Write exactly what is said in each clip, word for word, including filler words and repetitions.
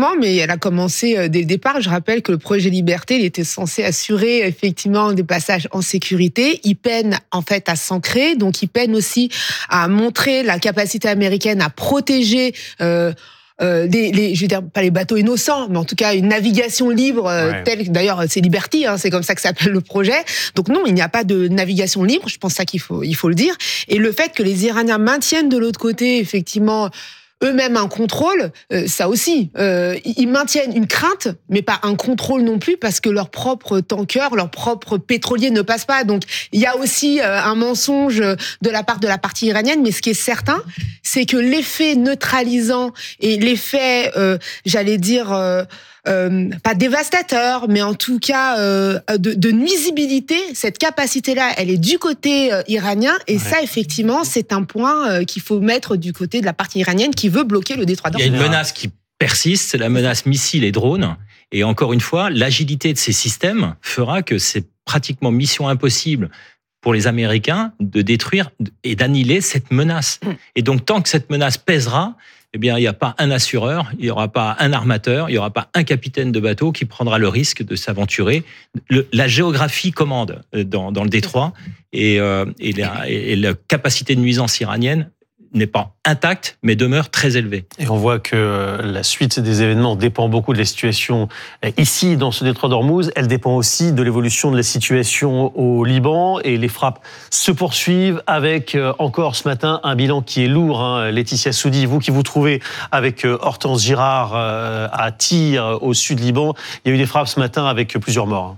moment, mais elle a commencé dès le départ. Je rappelle que le projet Liberté, il était censé assurer effectivement des passages en sécurité. Il peine en fait à s'ancrer, donc il peine aussi à montrer la capacité américaine à protéger euh, Euh, les, les, je veux dire, pas les bateaux innocents, mais en tout cas une navigation libre, euh, ouais. telle, d'ailleurs c'est Liberty, hein, c'est comme ça que s'appelle le projet. Donc non, il n'y a pas de navigation libre, je pense ça qu'il faut, il faut le dire. Et le fait que les Iraniens maintiennent de l'autre côté, effectivement, eux-mêmes un contrôle, euh, ça aussi. Euh, ils maintiennent une crainte, mais pas un contrôle non plus, parce que leurs propres tankers, leurs propres pétroliers ne passent pas. Donc, il y a aussi euh, un mensonge de la part de la partie iranienne, mais ce qui est certain, c'est que l'effet neutralisant et l'effet, euh, j'allais dire... Euh, Euh, pas dévastateur, mais en tout cas euh, de, de nuisibilité, cette capacité-là, elle est du côté euh, iranien, et ouais. ça, effectivement, c'est un point euh, qu'il faut mettre du côté de la partie iranienne qui veut bloquer le détroit d'Ormuz. Il y a une menace qui persiste, c'est la menace missile et drone, et encore une fois, l'agilité de ces systèmes fera que c'est pratiquement mission impossible pour les Américains de détruire et d'annihiler cette menace. Et donc, tant que cette menace pèsera, eh bien, il n'y a pas un assureur, il n'y aura pas un armateur, il n'y aura pas un capitaine de bateau qui prendra le risque de s'aventurer. Le, la géographie commande dans, dans le détroit, et, euh, et, la, et la capacité de nuisance iranienne n'est pas intacte, mais demeure très élevée. Et on voit que la suite des événements dépend beaucoup de la situation ici, dans ce détroit d'Ormuz. Elle dépend aussi de l'évolution de la situation au Liban, et les frappes se poursuivent avec encore ce matin un bilan qui est lourd. Hein. Laetitia Soudi, vous qui vous trouvez avec Hortense Girard à Tyr, au sud Liban, il y a eu des frappes ce matin avec plusieurs morts.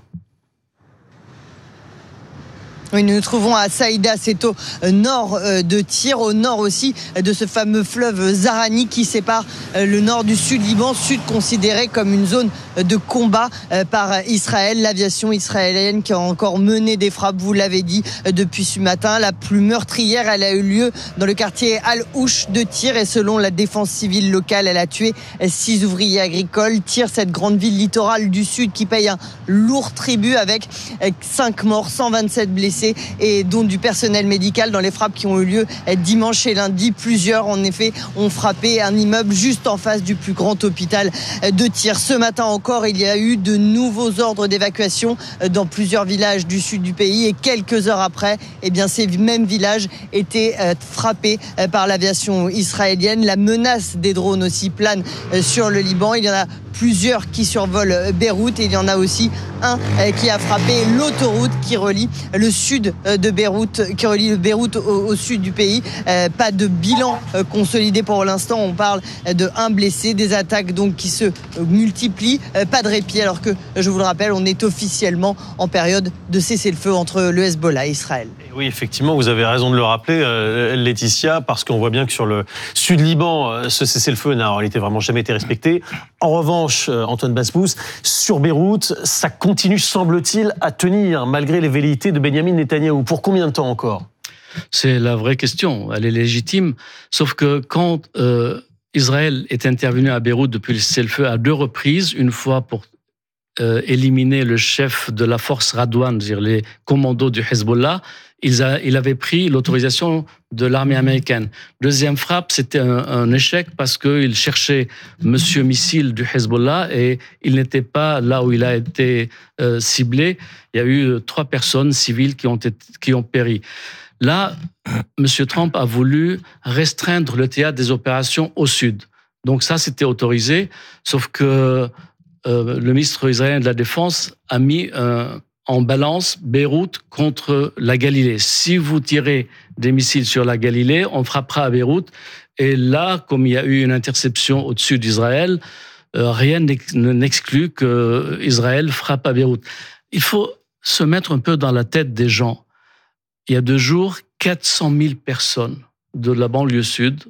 Oui, nous nous trouvons à Saïda, c'est au nord de Tyr, au nord aussi de ce fameux fleuve Zahrani qui sépare le nord du sud Liban, sud considéré comme une zone de combat par Israël. L'aviation israélienne qui a encore mené des frappes, vous l'avez dit, depuis ce matin. La plus meurtrière, elle a eu lieu dans le quartier Al-Ouch de Tyr, et selon la défense civile locale, elle a tué six ouvriers agricoles. Tyr, cette grande ville littorale du sud qui paye un lourd tribut avec cinq morts, cent vingt-sept blessés, et dont du personnel médical dans les frappes qui ont eu lieu dimanche et lundi. Plusieurs, en effet, ont frappé un immeuble juste en face du plus grand hôpital de Tyr. Ce matin encore, il y a eu de nouveaux ordres d'évacuation dans plusieurs villages du sud du pays, et quelques heures après, eh bien, ces mêmes villages étaient frappés par l'aviation israélienne. La menace des drones aussi plane sur le Liban. Il y en a plusieurs qui survolent Beyrouth, et il y en a aussi un qui a frappé l'autoroute qui relie le sud de Beyrouth, qui relie le Beyrouth au, au sud du pays. Euh, pas de bilan euh, consolidé pour l'instant. On parle de un blessé, des attaques donc qui se multiplient. Euh, pas de répit, alors que, je vous le rappelle, on est officiellement en période de cessez-le-feu entre le Hezbollah et Israël. Oui, effectivement, vous avez raison de le rappeler, euh, Laetitia, parce qu'on voit bien que sur le sud Liban, euh, ce cessez-le-feu n'a en réalité vraiment jamais été respecté. En revanche, euh, Antoine Basbous, sur Beyrouth, ça continue, semble-t-il, à tenir, malgré les velléités de Benyamin Netanyahou. Pour combien de temps encore ? C'est la vraie question, elle est légitime, sauf que quand euh, Israël est intervenu à Beyrouth depuis le cessez-le-feu à deux reprises, une fois pour euh, éliminer le chef de la force Radwan, c'est-à-dire les commandos du Hezbollah, il, a, il avait pris l'autorisation de l'armée américaine. Deuxième frappe, c'était un, un échec parce qu'il cherchait Monsieur Missile du Hezbollah et il n'était pas là où il a été euh, ciblé. Il y a eu trois personnes civiles qui ont, été, qui ont péri. Là, Monsieur Trump a voulu restreindre le théâtre des opérations au sud. Donc ça, c'était autorisé, sauf que euh, le ministre israélien de la Défense a mis un en balance Beyrouth contre la Galilée. Si vous tirez des missiles sur la Galilée, on frappera à Beyrouth. Et là, comme il y a eu une interception au-dessus d'Israël, euh, rien n'exclut qu'Israël frappe à Beyrouth. Il faut se mettre un peu dans la tête des gens. Il y a deux jours, quatre cent mille personnes de la banlieue sud,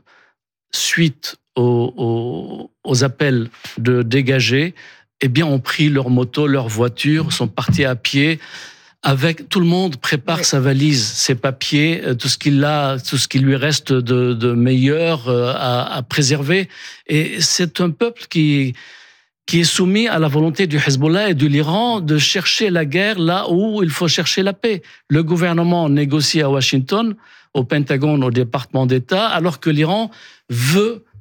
suite aux, aux, aux appels de dégager, eh bien, ont pris leur moto, leur voiture, sont partis à pied. Avec tout le monde prépare oui. sa valise, ses papiers, tout ce qu'il a, tout ce qui lui reste de, de meilleur à, à préserver. Et c'est un peuple qui qui est soumis à la volonté du Hezbollah et de l'Iran de chercher la guerre là où il faut chercher la paix. Le gouvernement négocie à Washington, au Pentagone, au département d'État, alors que l'Iran veut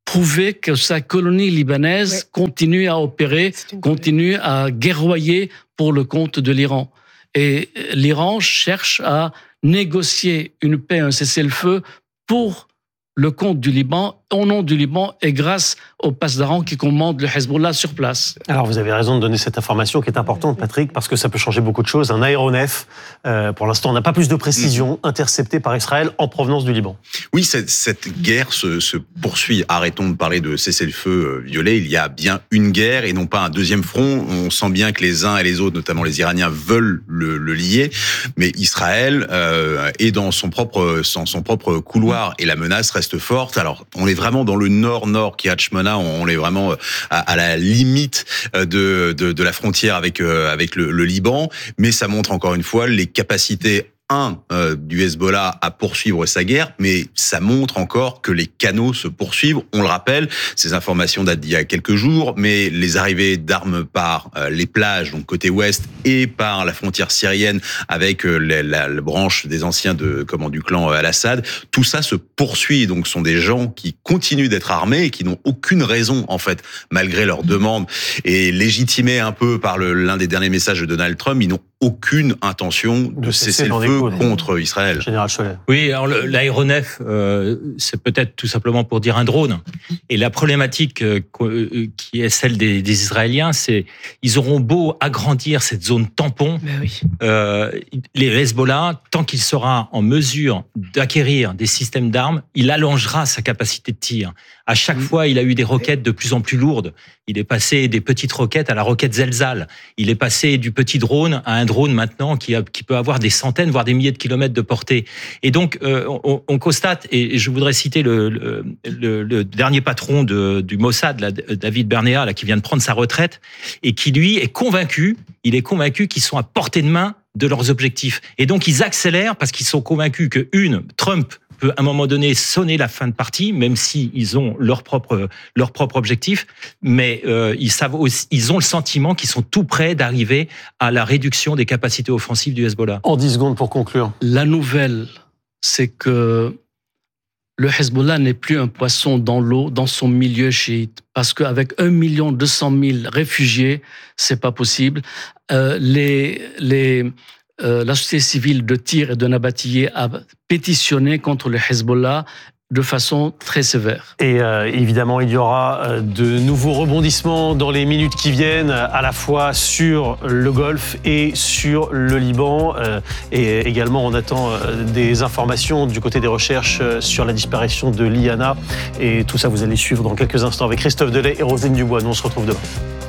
prouver que sa colonie libanaise ouais. continue à opérer, continue à guerroyer pour le compte de l'Iran. Et l'Iran cherche à négocier une paix, un cessez-le-feu pour le compte du Liban, au nom du Liban et grâce au Pasdaran qui commande le Hezbollah sur place. Alors vous avez raison de donner cette information qui est importante, Patrick, parce que ça peut changer beaucoup de choses. Un aéronef, euh, pour l'instant on n'a pas plus de précision, intercepté par Israël en provenance du Liban. Oui, cette, cette guerre se, se poursuit. Arrêtons de parler de cessez-le-feu violé. Il y a bien une guerre et non pas un deuxième front. On sent bien que les uns et les autres, notamment les Iraniens, veulent le, le lier. Mais Israël euh, est dans son propre, son, son propre couloir et la menace reste forte. Alors, on est vraiment dans le nord-nord, Kiryat Shmona, on est vraiment à, à la limite de, de, de la frontière avec, avec le, le Liban, mais ça montre encore une fois les capacités Un, euh, du Hezbollah à poursuivre sa guerre, mais ça montre encore que les canaux se poursuivent. On le rappelle, ces informations datent d'il y a quelques jours, mais les arrivées d'armes par euh, les plages, donc côté ouest, et par la frontière syrienne avec euh, la, la, la branche des anciens de, comment, du clan Al-Assad, tout ça se poursuit. Donc, ce sont des gens qui continuent d'être armés et qui n'ont aucune raison, en fait, malgré leurs demandes, et légitimés un peu par le, l'un des derniers messages de Donald Trump, ils n'ont aucune intention de, de cesser le feu contre Israël. Général Chollet. Oui, alors le, l'aéronef, euh, c'est peut-être tout simplement pour dire un drone. Et la problématique euh, qui est celle des, des Israéliens, c'est ils auront beau agrandir cette zone tampon, ben oui. euh, les Hezbollah, tant qu'il sera en mesure d'acquérir des systèmes d'armes, il allongera sa capacité de tir. À chaque fois, il a eu des roquettes de plus en plus lourdes. Il est passé des petites roquettes à la roquette Zelzal. Il est passé du petit drone à un drone maintenant qui, a, qui peut avoir des centaines, voire des milliers de kilomètres de portée. Et donc, euh, on, on constate, et je voudrais citer le, le, le, le dernier patron de, du Mossad, là, David Bernea, là, qui vient de prendre sa retraite, et qui, lui, est convaincu, il est convaincu qu'ils sont à portée de main de leurs objectifs. Et donc, ils accélèrent parce qu'ils sont convaincus que, une, Trump peut à un moment donné sonner la fin de partie, même si ils ont leur propre leur propre objectif, mais euh, ils savent aussi, ils ont le sentiment qu'ils sont tout près d'arriver à la réduction des capacités offensives du Hezbollah. En dix secondes pour conclure. La nouvelle, c'est que le Hezbollah n'est plus un poisson dans l'eau, dans son milieu chiite, parce qu'avec un million deux cent mille réfugiés, c'est pas possible. Euh, les les Euh, la société civile de Tyr et de Nabatiyeh a pétitionné contre le Hezbollah de façon très sévère. Et euh, évidemment, il y aura euh, de nouveaux rebondissements dans les minutes qui viennent, à la fois sur le Golfe et sur le Liban. Euh, et également, on attend euh, des informations du côté des recherches euh, sur la disparition de Liana. Et tout ça, vous allez suivre dans quelques instants avec Christophe Delay et Roselyne Dubois. Nous, on se retrouve demain.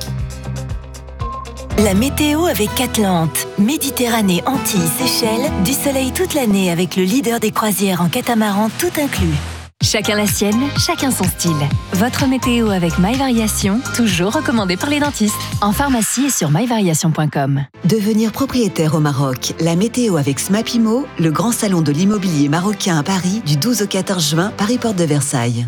La météo avec Catlante. Méditerranée, Antilles, Seychelles, du soleil toute l'année avec le leader des croisières en catamaran tout inclus. Chacun la sienne, chacun son style. Votre météo avec My Variation, toujours recommandé par les dentistes. En pharmacie et sur my variation point com. Devenir propriétaire au Maroc. La météo avec Smapimo, le grand salon de l'immobilier marocain à Paris, du douze au quatorze juin, Paris Porte de Versailles.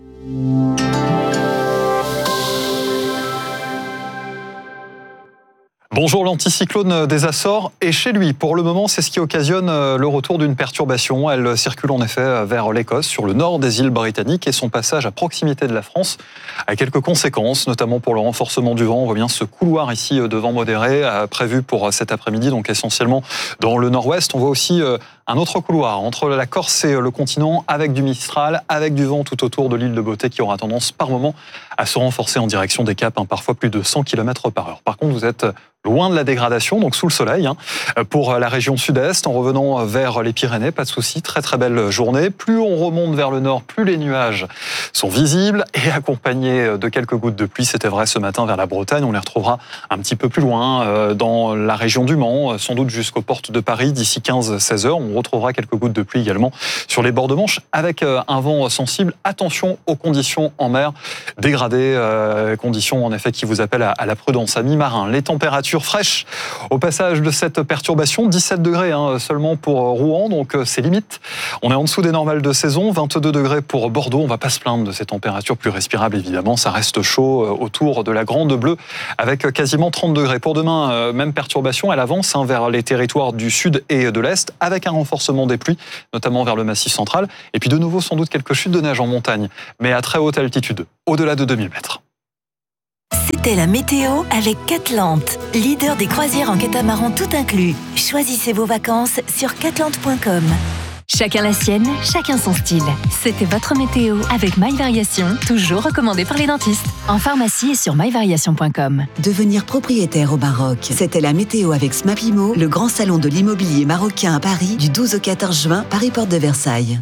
Bonjour, l'anticyclone des Açores est chez lui. Pour le moment, c'est ce qui occasionne le retour d'une perturbation. Elle circule en effet vers l'Écosse, sur le nord des îles britanniques, et son passage à proximité de la France a quelques conséquences, notamment pour le renforcement du vent. On voit bien ce couloir ici de vent modéré prévu pour cet après-midi, donc essentiellement dans le nord-ouest. On voit aussi un autre couloir entre la Corse et le continent, avec du Mistral, avec du vent tout autour de l'île de Beauté qui aura tendance par moment à se renforcer en direction des caps, hein, parfois plus de cent kilomètres par heure. Par contre, vous êtes loin de la dégradation, donc sous le soleil, hein, pour la région sud-est, en revenant vers les Pyrénées, pas de souci, très très belle journée. Plus on remonte vers le nord, plus les nuages sont visibles et accompagnés de quelques gouttes de pluie. C'était vrai ce matin vers la Bretagne, on les retrouvera un petit peu plus loin, euh, dans la région du Mans, sans doute jusqu'aux portes de Paris, d'ici quinze à seize heures. On retrouvera quelques gouttes de pluie également sur les bords de Manche, avec euh, un vent sensible. Attention aux conditions en mer, dégradées, euh, conditions en effet qui vous appellent à, à la prudence à mi-marin. Les températures température fraîche au passage de cette perturbation. dix-sept degrés hein, seulement pour Rouen, donc c'est limite. On est en dessous des normales de saison. vingt-deux degrés pour Bordeaux. On ne va pas se plaindre de ces températures plus respirables, évidemment. Ça reste chaud autour de la Grande Bleue avec quasiment trente degrés. Pour demain, même perturbation. Elle avance hein, vers les territoires du sud et de l'est avec un renforcement des pluies, notamment vers le Massif central. Et puis de nouveau, sans doute quelques chutes de neige en montagne, mais à très haute altitude, au-delà de deux mille mètres. C'était la météo avec Catlante, leader des croisières en catamaran tout inclus. Choisissez vos vacances sur catlante point com. Chacun la sienne, chacun son style. C'était votre météo avec My Variation, toujours recommandé par les dentistes. En pharmacie et sur my variation point com. Devenir propriétaire au Maroc. C'était la météo avec Smapimo, le grand salon de l'immobilier marocain à Paris, du douze au quatorze juin, Paris Porte de Versailles.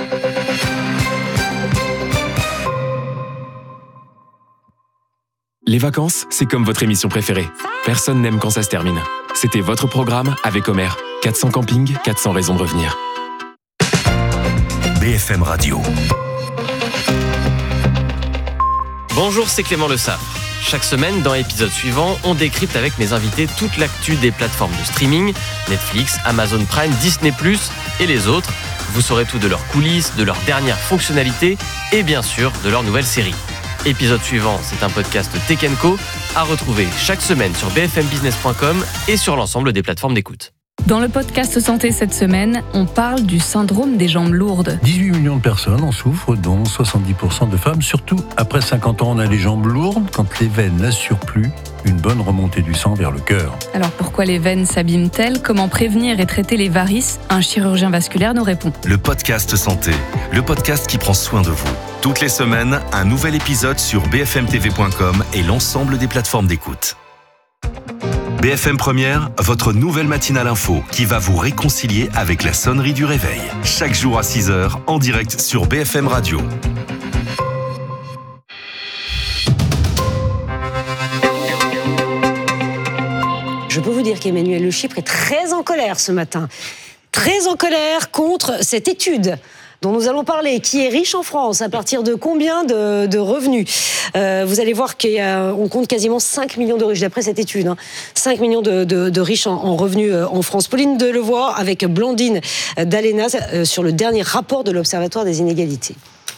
Les vacances, c'est comme votre émission préférée. Personne n'aime quand ça se termine. C'était votre programme avec Homer. quatre cents campings, quatre cents raisons de revenir. B F M Radio. Bonjour, c'est Clément Le Saffre. Chaque semaine, dans l'épisode suivant, on décrypte avec mes invités toute l'actu des plateformes de streaming, Netflix, Amazon Prime, Disney plus, et les autres. Vous saurez tout de leurs coulisses, de leurs dernières fonctionnalités et bien sûr de leurs nouvelles séries. Épisode suivant, c'est un podcast Tech and Co à retrouver chaque semaine sur b f m business point com et sur l'ensemble des plateformes d'écoute. Dans le podcast Santé cette semaine, on parle du syndrome des jambes lourdes. dix-huit millions de personnes en souffrent, dont soixante-dix pour cent de femmes. Surtout, après cinquante ans, on a les jambes lourdes quand les veines n'assurent plus une bonne remontée du sang vers le cœur. Alors pourquoi les veines s'abîment-elles ? Comment prévenir et traiter les varices ? Un chirurgien vasculaire nous répond. Le podcast Santé, le podcast qui prend soin de vous. Toutes les semaines, un nouvel épisode sur b f m t v point com et l'ensemble des plateformes d'écoute. B F M Première, votre nouvelle matinale info qui va vous réconcilier avec la sonnerie du réveil. Chaque jour à six heures, en direct sur B F M Radio. Je peux vous dire qu'Emmanuel Le Chypre est très en colère ce matin. Très en colère contre cette étude dont nous allons parler, qui est riche en France, à partir de combien de, de revenus euh, Vous allez voir qu'on compte quasiment cinq millions de riches, d'après cette étude, hein, cinq millions de, de, de riches en, en revenus en France. Pauline Delevoye avec Blandine Dalena euh, sur le dernier rapport de l'Observatoire des inégalités.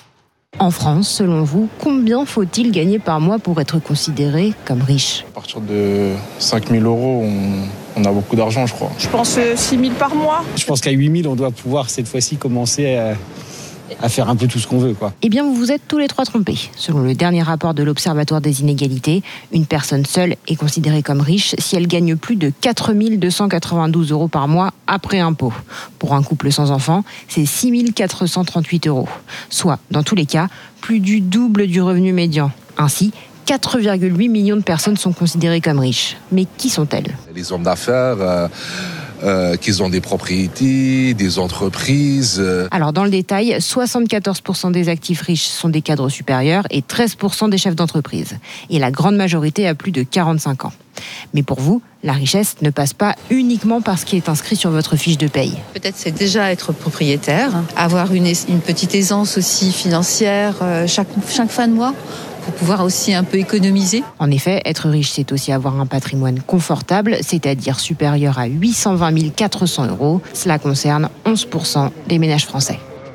En France, selon vous, combien faut-il gagner par mois pour être considéré comme riche ? À partir de cinq mille euros, on, on a beaucoup d'argent, je crois. Je pense six mille par mois. Je pense qu'à huit mille, on doit pouvoir cette fois-ci commencer à, à faire un peu tout ce qu'on veut, quoi. Eh bien, vous vous êtes tous les trois trompés. Selon le dernier rapport de l'Observatoire des inégalités, une personne seule est considérée comme riche si elle gagne plus de quatre mille deux cent quatre-vingt-douze euros par mois après impôt. Pour un couple sans enfant, c'est six mille quatre cent trente-huit euros. Soit, dans tous les cas, plus du double du revenu médian. Ainsi, quatre virgule huit millions de personnes sont considérées comme riches. Mais qui sont-elles ? Les hommes d'affaires, euh, euh, qui ont des propriétés, des entreprises. Euh... Alors, dans le détail, soixante-quatorze pour cent des actifs riches sont des cadres supérieurs et treize pour cent des chefs d'entreprise. Et la grande majorité a plus de quarante-cinq ans. Mais pour vous, la richesse ne passe pas uniquement par ce qui est inscrit sur votre fiche de paye. Peut-être c'est déjà être propriétaire, avoir une, une petite aisance aussi financière euh, chaque, chaque fin de mois, pour pouvoir aussi un peu économiser. En effet, être riche, c'est aussi avoir un patrimoine confortable, c'est-à-dire supérieur à huit cent vingt mille quatre cents euros. Cela concerne onze pour cent des ménages français.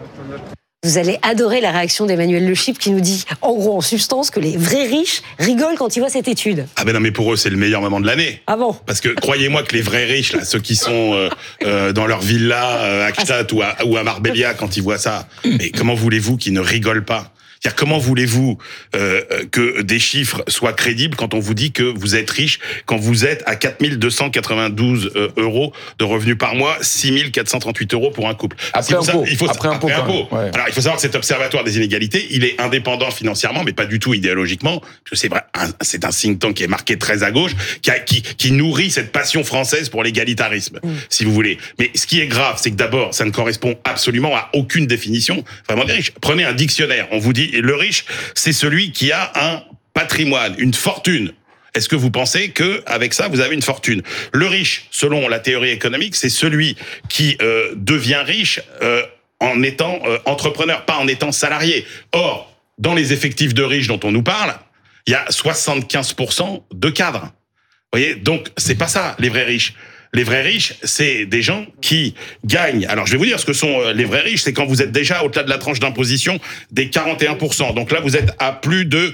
Vous allez adorer la réaction d'Emmanuel Le Chypre qui nous dit, en gros, en substance, que les vrais riches rigolent quand ils voient cette étude. Ah ben non, mais pour eux, c'est le meilleur moment de l'année. Ah bon ? Parce que croyez-moi que les vrais riches, là, ceux qui sont euh, euh, dans leur villa euh, à Gstaad ou à, ou à Marbella, quand ils voient ça, mais comment voulez-vous qu'ils ne rigolent pas ? C'est-à-dire, comment voulez-vous euh, que des chiffres soient crédibles quand on vous dit que vous êtes riche, quand vous êtes à quatre mille deux cent quatre-vingt-douze euros de revenus par mois, six mille quatre cent trente-huit euros pour un couple. Après impôt. Il faut, après impôt. Après impôt. Ouais. Alors, il faut savoir que cet observatoire des inégalités, il est indépendant financièrement, mais pas du tout idéologiquement, parce que c'est vrai, un, c'est un think tank qui est marqué très à gauche, qui, a, qui, qui nourrit cette passion française pour l'égalitarisme, mmh. si vous voulez. Mais ce qui est grave, c'est que d'abord, ça ne correspond absolument à aucune définition vraiment des riches. Prenez un dictionnaire, on vous dit, le riche, c'est celui qui a un patrimoine, une fortune. Est-ce que vous pensez que avec ça vous avez une fortune ? Le riche, selon la théorie économique, c'est celui qui euh, devient riche euh, en étant euh, entrepreneur, pas en étant salarié. Or, dans les effectifs de riches dont on nous parle, il y a soixante-quinze pour cent de cadres. voyez, donc c'est pas ça, les vrais riches. Les vrais riches, c'est des gens qui gagnent. Alors, je vais vous dire ce que sont les vrais riches. C'est quand vous êtes déjà au-delà de la tranche d'imposition des quarante et un pour cent. Donc là, vous êtes à plus de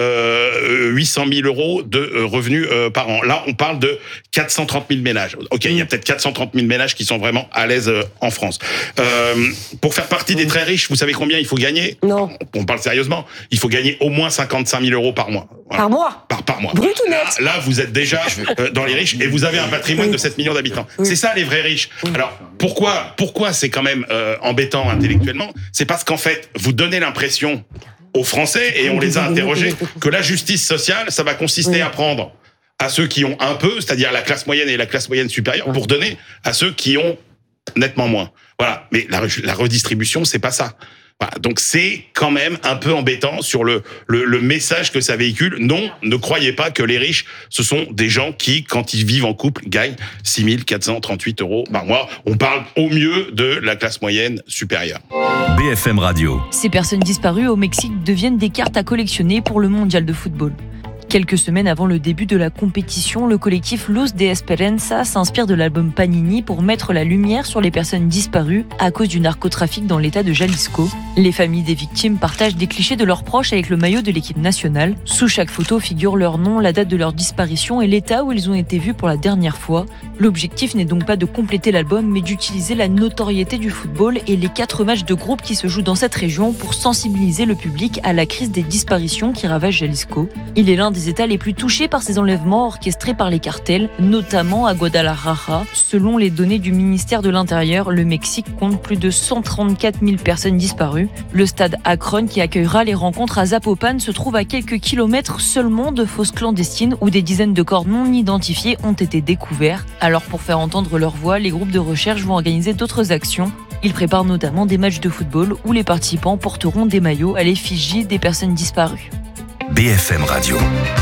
euh, huit cent mille euros de revenus euh, par an. Là, on parle de quatre cent trente mille ménages. OK, il y a peut-être quatre cent trente mille ménages qui sont vraiment à l'aise euh, en France. Euh, pour faire partie des très riches, vous savez combien il faut gagner ? Non. On parle sérieusement. Il faut gagner au moins cinquante-cinq mille euros par mois. Voilà. Par mois ? Par, par mois. Brut ou net ? Là, là, vous êtes déjà euh, dans les riches et vous avez un patrimoine de sept millions d'habitants. Oui. C'est ça les vrais riches. Oui. Alors pourquoi pourquoi c'est quand même euh, embêtant intellectuellement ? C'est parce qu'en fait vous donnez l'impression aux Français, et on les a interrogés, que la justice sociale ça va consister oui. à prendre à ceux qui ont un peu, c'est-à-dire la classe moyenne et la classe moyenne supérieure, pour donner à ceux qui ont nettement moins. Voilà. Mais la, la redistribution c'est pas ça. Voilà, donc c'est quand même un peu embêtant sur le, le, le message que ça véhicule. Non, ne croyez pas que les riches, ce sont des gens qui, quand ils vivent en couple, gagnent six mille quatre cent trente-huit euros par mois. On parle au mieux de la classe moyenne supérieure. B F M Radio. Ces personnes disparues au Mexique deviennent des cartes à collectionner pour le mondial de football. Quelques semaines avant le début de la compétition, le collectif Luz de Esperanza s'inspire de l'album Panini pour mettre la lumière sur les personnes disparues à cause du narcotrafic dans l'état de Jalisco. Les familles des victimes partagent des clichés de leurs proches avec le maillot de l'équipe nationale. Sous chaque photo figure leur nom, la date de leur disparition et l'état où ils ont été vus pour la dernière fois. L'objectif n'est donc pas de compléter l'album, mais d'utiliser la notoriété du football et les quatre matchs de groupe qui se jouent dans cette région pour sensibiliser le public à la crise des disparitions qui ravage Jalisco. Il est l'un des États les plus touchés par ces enlèvements orchestrés par les cartels, notamment à Guadalajara. Selon les données du ministère de l'Intérieur, le Mexique compte plus de cent trente-quatre mille personnes disparues. Le stade Akron, qui accueillera les rencontres à Zapopan, se trouve à quelques kilomètres seulement de fosses clandestines où des dizaines de corps non identifiés ont été découverts. Alors pour faire entendre leur voix, les groupes de recherche vont organiser d'autres actions. Ils préparent notamment des matchs de football où les participants porteront des maillots à l'effigie des personnes disparues. B F M Radio.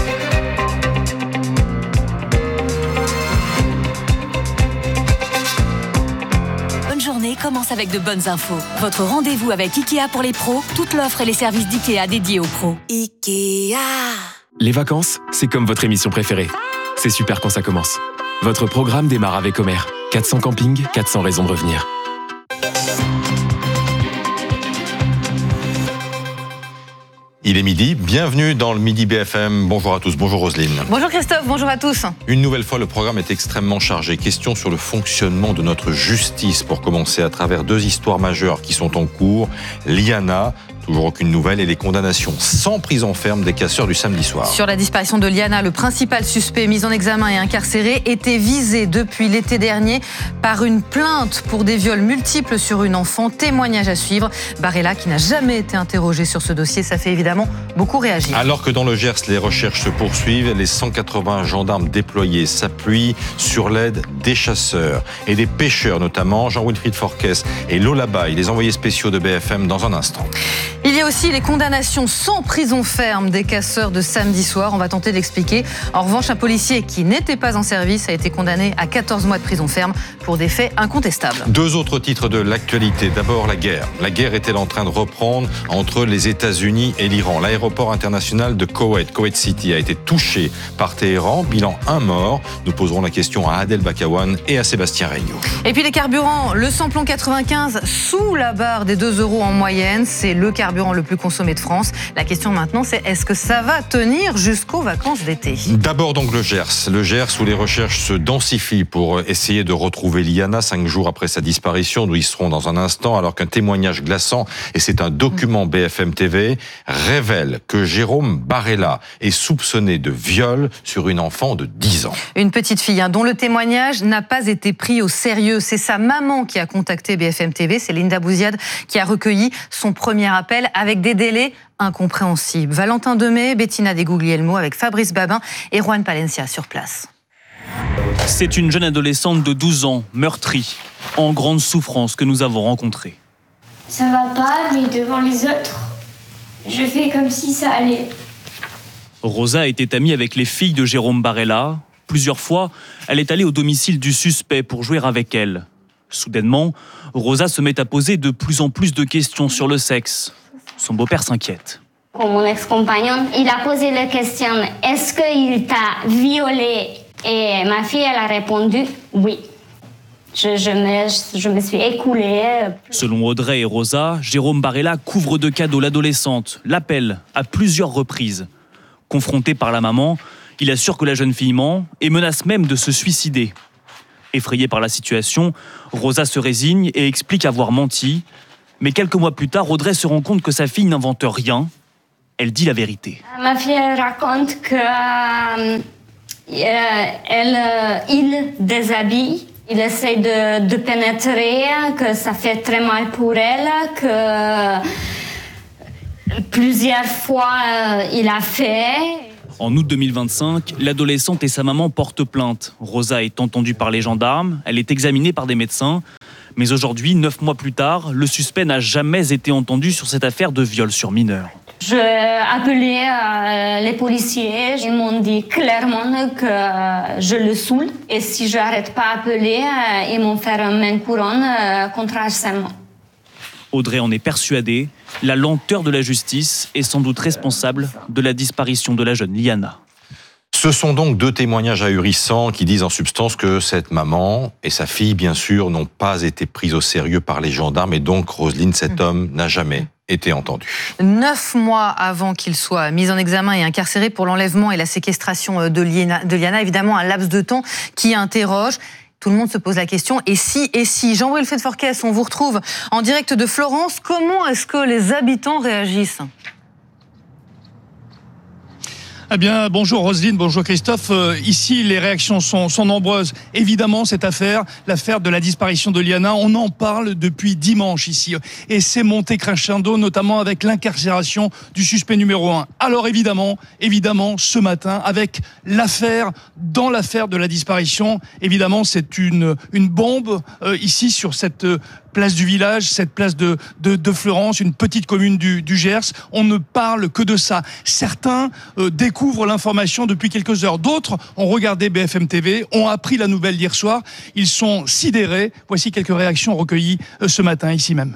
Bonne journée commence avec de bonnes infos. Votre rendez-vous avec Ikea pour les pros, toute l'offre et les services d'Ikea dédiés aux pros. Ikea. Les vacances, c'est comme votre émission préférée. C'est super quand ça commence. Votre programme démarre avec Omer. quatre cents campings, quatre cents raisons de revenir. Il est midi, bienvenue dans le Midi B F M. Bonjour à tous, bonjour Roselyne. Bonjour Christophe, bonjour à tous. Une nouvelle fois, le programme est extrêmement chargé. Question sur le fonctionnement de notre justice, pour commencer à travers deux histoires majeures qui sont en cours. Liana, toujours aucune nouvelle, et les condamnations sans prison ferme des casseurs du samedi soir. Sur la disparition de Liana, le principal suspect mis en examen et incarcéré était visé depuis l'été dernier par une plainte pour des viols multiples sur une enfant. Témoignage à suivre. Barella, qui n'a jamais été interrogé sur ce dossier, ça fait évidemment beaucoup réagir. Alors que dans le Gers, les recherches se poursuivent, les cent quatre-vingts gendarmes déployés s'appuient sur l'aide des chasseurs et des pêcheurs, notamment Jean-Wilfried Forquès et Lola Baye, les envoyés spéciaux de B F M dans un instant. Il y a aussi les condamnations sans prison ferme des casseurs de samedi soir. On va tenter d'expliquer. En revanche, un policier qui n'était pas en service a été condamné à quatorze mois de prison ferme pour des faits incontestables. Deux autres titres de l'actualité. D'abord, la guerre. La guerre est-elle en train de reprendre entre les États-Unis et l'Iran ? L'aéroport international de Koweït, Koweït City, a été touché par Téhéran. Bilan un mort. Nous poserons la question à Adel Bakawan et à Sébastien Regnault. Et puis les carburants. Le samplon quatre-vingt-quinze sous la barre des deux euros en moyenne. C'est le carburant le plus consommé de France. La question maintenant, c'est est-ce que ça va tenir jusqu'aux vacances d'été ? D'abord donc le Gers. Le Gers où les recherches se densifient pour essayer de retrouver Liana cinq jours après sa disparition. Nous y serons dans un instant, alors qu'un témoignage glaçant, et c'est un document B F M T V, révèle que Jérôme Barella est soupçonné de viol sur une enfant de dix ans. Une petite fille hein, dont le témoignage n'a pas été pris au sérieux. C'est sa maman qui a contacté B F M T V. C'est Linda Bouziad qui a recueilli son premier appel avec des délais incompréhensibles. Valentin Demey, Bettina Deguglielmo avec Fabrice Babin et Juan Palencia sur place. C'est une jeune adolescente de douze ans, meurtrie, en grande souffrance, que nous avons rencontrée. Ça va pas, mais devant les autres, je fais comme si ça allait. Rosa était amie avec les filles de Jérôme Barella. Plusieurs fois, elle est allée au domicile du suspect pour jouer avec elle. Soudainement, Rosa se met à poser de plus en plus de questions sur le sexe. Son beau-père s'inquiète. Mon ex-compagnon, il a posé la question, est-ce qu'il t'a violée Et ma fille, elle a répondu oui. Je, je, me, je me suis écoulée. Selon Audrey et Rosa, Jérôme Barella couvre de cadeaux l'adolescente, l'appelle à plusieurs reprises. Confronté par la maman, il assure que la jeune fille ment et menace même de se suicider. Effrayée par la situation, Rosa se résigne et explique avoir menti. Mais quelques mois plus tard, Audrey se rend compte que sa fille n'invente rien. Elle dit la vérité. Ma fille elle raconte que euh, elle, euh, il déshabille. Il essaie de, de pénétrer, que ça fait très mal pour elle, que plusieurs fois euh, il a fait. En août deux mille vingt-cinq, l'adolescente et sa maman portent plainte. Rosa est entendue par les gendarmes, elle est examinée par des médecins. Mais aujourd'hui, neuf mois plus tard, le suspect n'a jamais été entendu sur cette affaire de viol sur mineur. J'ai appelé euh, les policiers. Ils m'ont dit clairement que euh, je le saoule. Et si je n'arrête pas d'appeler, euh, ils m'ont fait un main couronne euh, contre harcèlement. Audrey en est persuadée. La lenteur de la justice est sans doute responsable de la disparition de la jeune Liana. Ce sont donc deux témoignages ahurissants qui disent en substance que cette maman et sa fille, bien sûr, n'ont pas été prises au sérieux par les gendarmes. Et donc, Roselyne, cet homme n'a jamais été entendu. Neuf mois avant qu'il soit mis en examen et incarcéré pour l'enlèvement et la séquestration de Liana, de Liana, évidemment un laps de temps qui interroge. Tout le monde se pose la question, et si, et si Jean-Wilfried Forquès, on vous retrouve en direct de Florence, comment est-ce que les habitants réagissent ? Eh bien, bonjour Roselyne, bonjour Christophe. Euh, ici, les réactions sont, sont nombreuses. Évidemment, cette affaire, l'affaire de la disparition de Liana, on en parle depuis dimanche ici. Et c'est monté crescendo, notamment avec l'incarcération du suspect numéro un. Alors évidemment, évidemment, ce matin, avec l'affaire, dans l'affaire de la disparition, évidemment, c'est une, une bombe euh, ici sur cette euh, place du village, cette place de, de, de Fleurance, une petite commune du, du Gers. On ne parle que de ça. Certains euh, découvrent l'information depuis quelques heures. D'autres ont regardé B F M T V, ont appris la nouvelle d'hier soir. Ils sont sidérés. Voici quelques réactions recueillies euh, ce matin, ici même.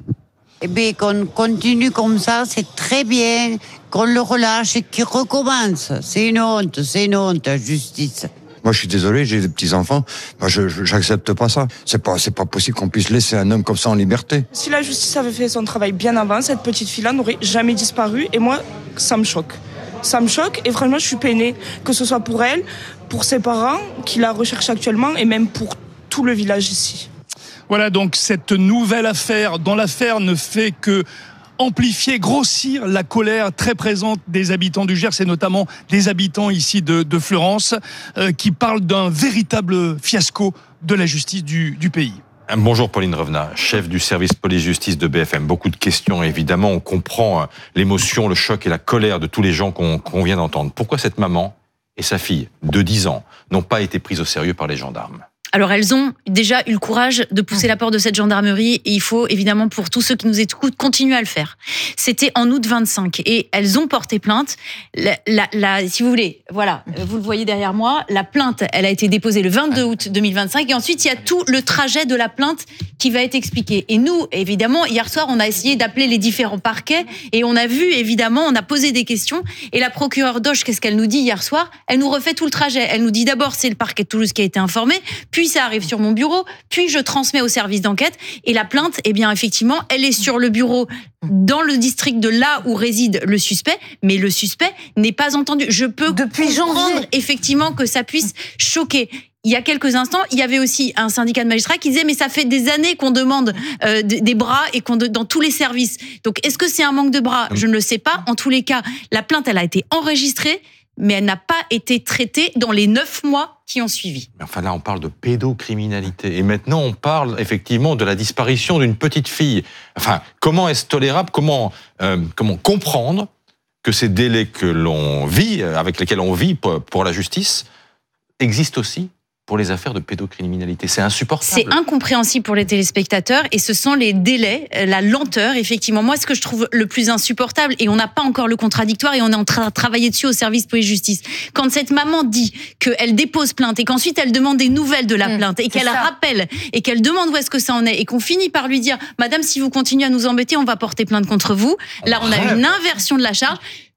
Eh bien, qu'on continue comme ça, c'est très bien. Qu'on le relâche et qu'il recommence. C'est une honte, c'est une honte, la justice. Moi, je suis désolé, j'ai des petits-enfants. Moi, je, je j'accepte pas ça. C'est pas, c'est pas possible qu'on puisse laisser un homme comme ça en liberté. Si la justice avait fait son travail bien avant, cette petite fille-là n'aurait jamais disparu. Et moi, ça me choque. Ça me choque et vraiment, je suis peinée. Que ce soit pour elle, pour ses parents, qui la recherchent actuellement, et même pour tout le village ici. Voilà donc cette nouvelle affaire, dont l'affaire ne fait que amplifier, grossir la colère très présente des habitants du Gers et notamment des habitants ici de, de Fleurance euh, qui parlent d'un véritable fiasco de la justice du, du pays. Bonjour Pauline Revenat, chef du service police-justice de B F M. Beaucoup de questions, évidemment. On comprend l'émotion, le choc et la colère de tous les gens qu'on, qu'on vient d'entendre. Pourquoi cette maman et sa fille de dix ans n'ont pas été prises au sérieux par les gendarmes ? Alors elles ont déjà eu le courage de pousser la porte de cette gendarmerie et il faut évidemment pour tous ceux qui nous écoutent continuer à le faire. C'était en août vingt-cinq et elles ont porté plainte. La, la, la, si vous voulez, voilà, vous le voyez derrière moi, la plainte, elle a été déposée le vingt-deux août deux mille vingt-cinq et ensuite il y a tout le trajet de la plainte qui va être expliqué. Et nous, évidemment, hier soir, on a essayé d'appeler les différents parquets et on a vu, évidemment, on a posé des questions et la procureure Doche, qu'est-ce qu'elle nous dit hier soir ? Elle nous refait tout le trajet. Elle nous dit d'abord c'est le parquet de Toulouse qui a été informé, puis ça arrive sur mon bureau, puis je transmets au service d'enquête et la plainte, eh bien effectivement, elle est sur le bureau dans le district de là où réside le suspect, mais le suspect n'est pas entendu. Je peux Depuis comprendre janvier. effectivement que ça puisse choquer. Il y a quelques instants, il y avait aussi un syndicat de magistrats qui disait mais ça fait des années qu'on demande euh, des bras et qu'on de, dans tous les services. Donc est-ce que c'est un manque de bras ? Je ne le sais pas. En tous les cas, la plainte elle a été enregistrée, mais elle n'a pas été traitée dans les neuf mois qui ont suivi. Mais enfin là, on parle de pédocriminalité. Et maintenant, on parle effectivement de la disparition d'une petite fille. Enfin, comment est-ce tolérable ? Comment, euh, comment comprendre que ces délais que l'on vit, avec lesquels on vit pour, pour la justice, existent aussi pour les affaires de pédocriminalité? C'est insupportable. C'est incompréhensible pour les téléspectateurs et ce sont les délais, la lenteur, effectivement. Moi, ce que je trouve le plus insupportable, et on n'a pas encore le contradictoire et on est en train de travailler dessus au service police-justice, quand cette maman dit qu'elle dépose plainte et qu'ensuite elle demande des nouvelles de la mmh, plainte et qu'elle ça. rappelle et qu'elle demande où est-ce que ça en est et qu'on finit par lui dire « Madame, si vous continuez à nous embêter, on va porter plainte contre vous ». Là, on a une inversion de la charge.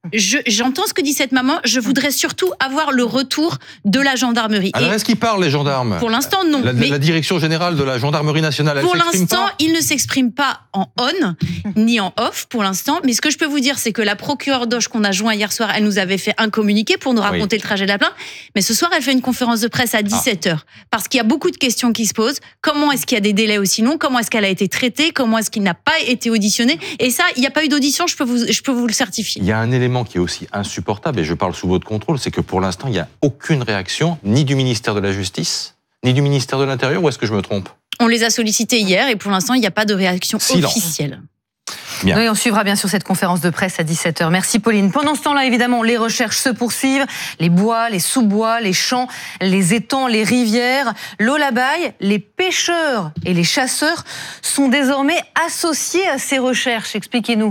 Je, j'entends ce que dit cette maman. Je voudrais surtout avoir le retour de la gendarmerie. Alors, Et est-ce qu'ils parlent, les gendarmes ? Pour l'instant, non. La, mais la direction générale de la gendarmerie nationale, elle pour s'exprime l'instant, pas ? ils ne s'expriment pas en on ni en off pour l'instant. Mais ce que je peux vous dire, c'est que la procureure d'Auch qu'on a joint hier soir, elle nous avait fait un communiqué pour nous raconter oui. le trajet de la plainte. Mais ce soir, elle fait une conférence de presse à dix-sept heures. Ah. Parce qu'il y a beaucoup de questions qui se posent. Comment est-ce qu'il y a des délais aussi longs ? Comment est-ce qu'elle a été traitée ? Comment est-ce qu'il n'a pas été auditionné ? Et ça, il n'y a pas eu d'audition, je peux vous, je peux vous le certifier. Il y a un élément qui est aussi insupportable, et je parle sous votre contrôle, c'est que pour l'instant, il n'y a aucune réaction, ni du ministère de la Justice, ni du ministère de l'Intérieur, ou est-ce que je me trompe ? On les a sollicités hier, et pour l'instant, il n'y a pas de réaction Silence. officielle. Bien. Oui, on suivra bien sûr cette conférence de presse à dix-sept heures. Merci Pauline. Pendant ce temps-là, évidemment, les recherches se poursuivent. Les bois, les sous-bois, les champs, les étangs, les rivières. L'eau là-bas, les pêcheurs et les chasseurs sont désormais associés à ces recherches. Expliquez-nous.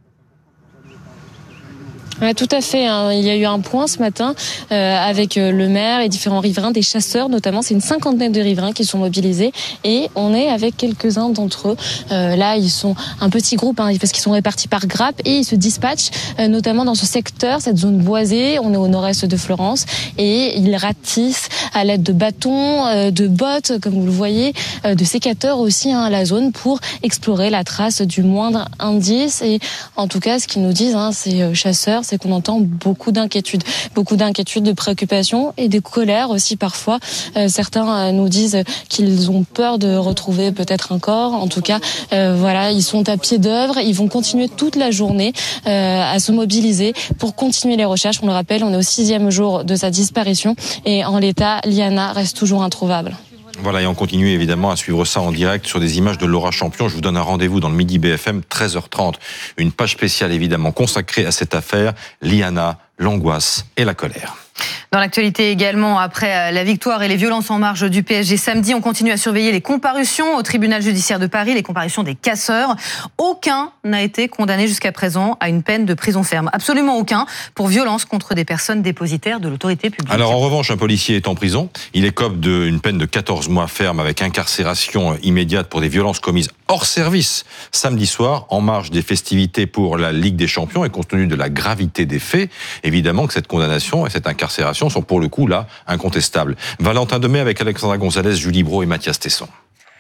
Ouais, tout à fait. Hein. Il y a eu un point ce matin euh, avec le maire et différents riverains, des chasseurs notamment. C'est une cinquantaine de riverains qui sont mobilisés et on est avec quelques-uns d'entre eux. Euh, là, ils sont un petit groupe hein, parce qu'ils sont répartis par grappes et ils se dispatchent euh, notamment dans ce secteur, cette zone boisée. On est au nord-est de Florence et ils ratissent à l'aide de bâtons, euh, de bottes, comme vous le voyez, euh, de sécateurs aussi hein, la zone pour explorer la trace du moindre indice. Et en tout cas, ce qu'ils nous disent, hein, ces euh, chasseurs, c'est qu'on entend beaucoup d'inquiétudes, beaucoup d'inquiétudes, de préoccupations et de colère aussi parfois. Euh, certains euh, nous disent qu'ils ont peur de retrouver peut-être un corps. En tout cas, euh, voilà, ils sont à pied d'œuvre. Ils vont continuer toute la journée euh, à se mobiliser pour continuer les recherches. On le rappelle, on est au sixième jour de sa disparition et en l'état, Liana reste toujours introuvable. Voilà, et on continue évidemment à suivre ça en direct sur des images de Laura Champion. Je vous donne un rendez-vous dans le Midi B F M, treize heures trente. Une page spéciale évidemment consacrée à cette affaire, Liana, l'angoisse et la colère. Dans l'actualité également, après la victoire et les violences en marge du P S G samedi, on continue à surveiller les comparutions au tribunal judiciaire de Paris, les comparutions des casseurs. Aucun n'a été condamné jusqu'à présent à une peine de prison ferme. Absolument aucun pour violence contre des personnes dépositaires de l'autorité publique. Alors en revanche, un policier est en prison. Il écope d'une peine de quatorze mois ferme avec incarcération immédiate pour des violences commises hors service samedi soir, en marge des festivités pour la Ligue des Champions. Et compte tenu de la gravité des faits, évidemment que cette condamnation et cette incarcération sont pour le coup là incontestables. Valentin Demey avec Alexandra Gonzalez, Julie Brault et Mathias Tesson.